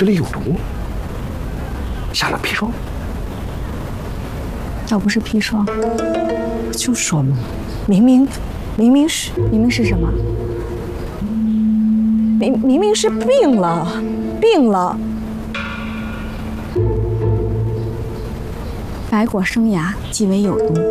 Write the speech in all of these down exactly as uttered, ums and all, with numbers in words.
子里有毒，下了砒霜。 要不是砒霜， 就说嘛，明明明明是明明是什么？ 明明明是病了，病了。 白果生芽即为有毒，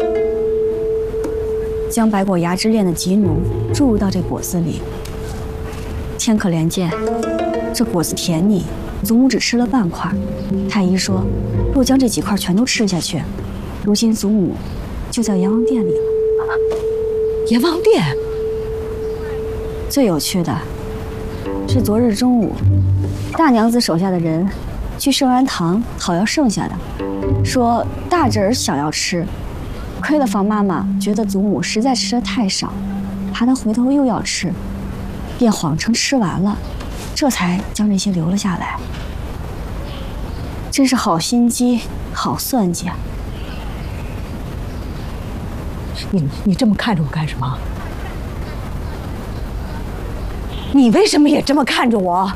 将白果芽汁炼得极浓，注入到这果子里。天可怜见，这果子甜腻，祖母只吃了半块。太医说，若将这几块全都吃下去，如今祖母就在阎王殿里了。 阎王殿？ 最有趣的是，昨日中午，大娘子手下的人去圣安堂讨要剩下的，说大侄儿想要吃，亏了房妈妈觉得祖母实在吃得太少，怕她回头又要吃，便谎称吃完了，这才将这些留了下来。真是好心机，好算计啊！ 你你这么看着我干什么？你为什么也这么看着我？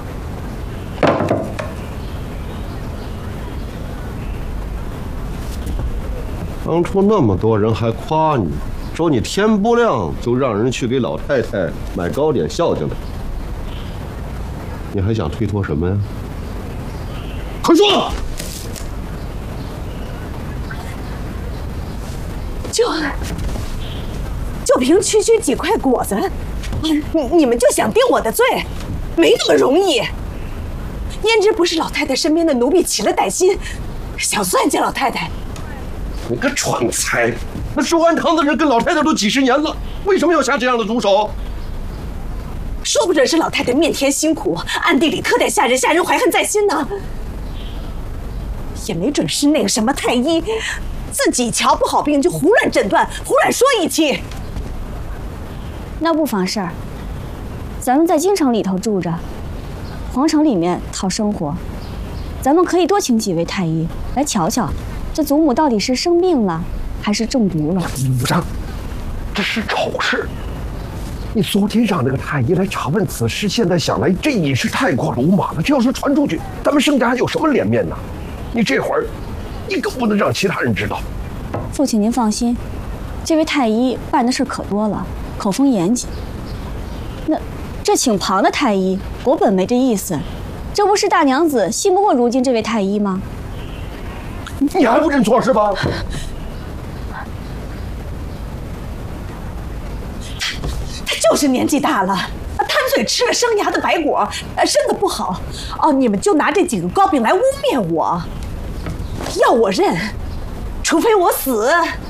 当初那么多人还夸你，说你天不亮就让人去给老太太买糕点孝敬她，你还想推脱什么呀？快说！ 就就凭区区几块果子，你你们就想定我的罪，没那么容易。胭脂不是老太太身边的奴婢，起了歹心，想算计老太太。 你个蠢材！那寿安堂的人跟老太太都几十年了，为什么要下这样的毒手？ 说不准是老太太面天辛苦，暗地里特点下人，下人怀恨在心呢。也没准是那个什么太医，自己瞧不好病就胡乱诊断，胡乱说一气。 那不妨事儿，咱们在京城里头住着，皇城里面讨生活，咱们可以多请几位太医来瞧瞧，这祖母到底是生病了，还是中毒了？ 武长，这是丑事。你昨天让那个太医来查问此事，现在想来，这也是太过鲁莽了。这要是传出去，咱们盛家还有什么脸面呢？你这会儿，你更不能让其他人知道。 父亲您放心，这位太医办的事可多了，口风严谨。那这请旁的太医，国本没这意思，这不是大娘子信不过如今这位太医吗？ 你还不认错是吧？ 他就是年纪大了，贪嘴吃了生芽的白果，身子不好。哦，你们就拿这几个糕饼来污蔑我，要我认，除非我死。